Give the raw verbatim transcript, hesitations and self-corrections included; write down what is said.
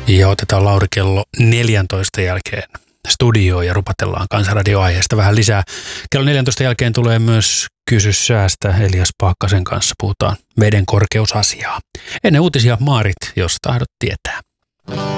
Ja otetaan Lauri kello neljäntoista jälkeen studioon ja rupatellaan Kansanradio-aiheesta vähän lisää. Kello neljäntoista jälkeen tulee myös Kysy säästä. Elias Paakkasen kanssa puhutaan veden korkeusasiaa. Ennen uutisia Maarit, jos tahdot tietää.